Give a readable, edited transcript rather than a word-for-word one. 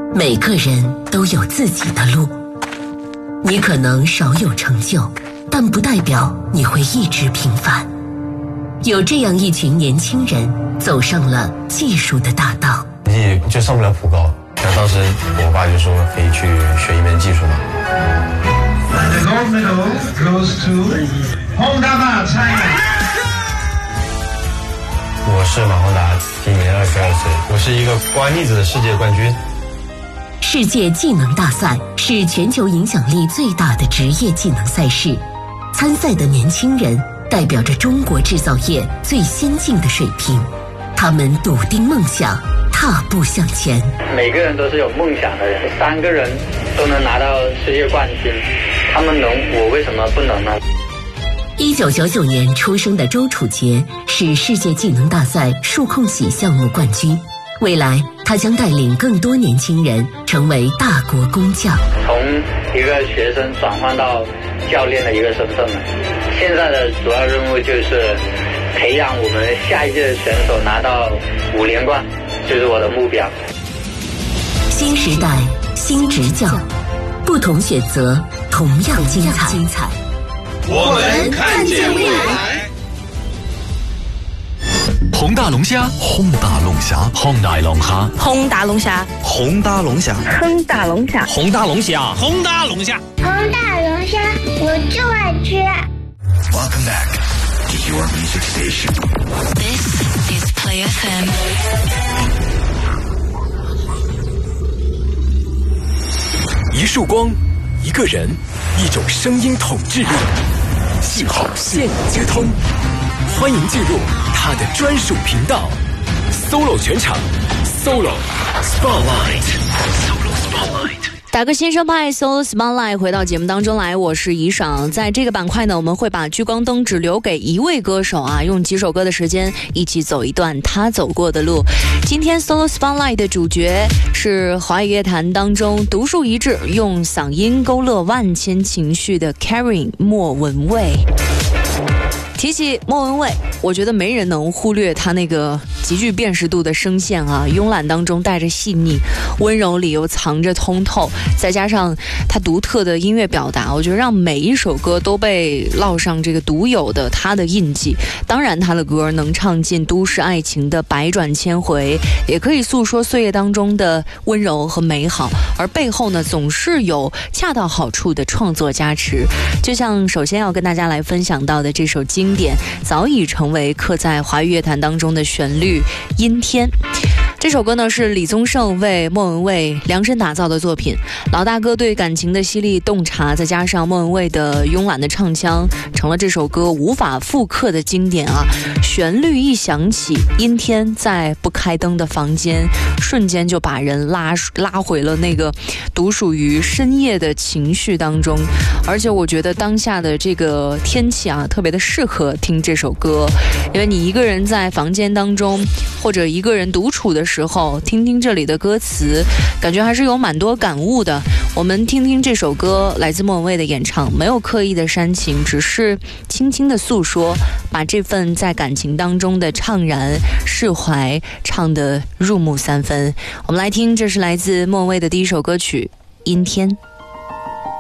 每个人都有自己的路，你可能少有成就，但不代表你会一直平凡。有这样一群年轻人走上了技术的大道， 你就上不了普高。那当时我爸就说可以去学一门技术嘛。 The gold medal goes to Honda China。 我是马宏达，今年22岁，我是一个刮腻子的世界冠军。 世界技能大赛是全球影响力最大的职业技能赛事，参赛的年轻人代表着中国制造业最先进的水平，他们笃定梦想，踏步向前。 每个人都是有梦想的人，3个人都能拿到世界冠军，他们能，我为什么不能呢 ？1999年出生的周楚杰是世界技能大赛数控洗项目冠军，未来他将带领更多年轻人成为大国工匠， 从一个学生转换到教练的一个身份了。现在的主要任务就是培养我们下一届的选手拿到5连冠，就是我的目标。 新时代新执教，不同选择同样精彩。 我们看见未来。 宏大龙虾，宏大龙虾，宏大龙虾， 宏大龙虾， 宏大龙虾， 宏大龙虾， 宏大龙虾， 宏大龙虾， 宏大龙虾，我就爱吃。 Welcome back to your music station. This is Play FM. 一束光，一个人，一种声音统治力，信号现已接通，欢迎进入他的专属频道 ，Solo 全场 ，Solo Spotlight。 打个新生派 Solo Spotlight 回到节目当中来，我是怡爽。在这个板块呢，我们会把聚光灯只留给一位歌手啊，用几首歌的时间一起走一段他走过的路。今天 Solo Spotlight 的主角是华语乐坛当中独树一帜，用嗓音勾勒万千情绪的 Karen 莫文蔚。提起莫文蔚，我觉得没人能忽略他那个极具辨识度的声线啊，慵懒当中带着细腻，温柔里又藏着通透，再加上他独特的音乐表达，我觉得让每一首歌都被烙上这个独有的他的印记。当然他的歌能唱尽都市爱情的百转千回，也可以诉说岁月当中的温柔和美好，而背后呢总是有恰到好处的创作加持。就像首先要跟大家来分享到的这首经典，早已成为刻在华语乐坛当中的旋律《阴天》。这首歌呢是李宗盛为莫文蔚量身打造的作品，老大哥对感情的犀利洞察，再加上莫文蔚的慵懒的唱腔，成了这首歌无法复刻的经典啊！旋律一响起，阴天在不开灯的房间，瞬间就把人拉回了那个独属于深夜的情绪当中。而且我觉得当下的这个天气啊，特别的适合听这首歌，因为你一个人在房间当中，或者一个人独处的时候，听听这里的歌词，感觉还是有蛮多感悟的。我们听听这首歌，来自莫文蔚的演唱，没有刻意的煽情，只是轻轻的诉说，把这份在感情当中的怅然释怀唱得入木三分。我们来听，这是来自莫文蔚的第一首歌曲《阴天》。